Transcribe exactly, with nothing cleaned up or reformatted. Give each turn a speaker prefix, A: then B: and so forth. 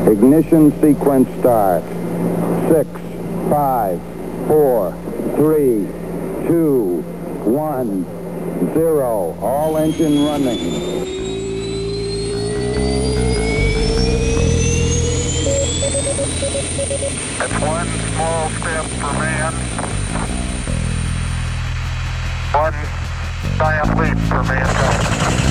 A: Ignition sequence start. Six, five, four, three, two, one, zero. All engine running.
B: It's one small step for man, one giant leap for mankind.